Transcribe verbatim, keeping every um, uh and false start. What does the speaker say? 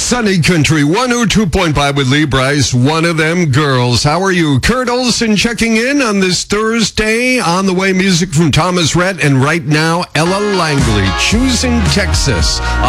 Sunny Country one oh two point five with Lee Brice, one of them girls. How are you? Kurt Olson checking in on this Thursday. On the way, music from Thomas Rhett, and right now, Ella Langley, Choosing Texas.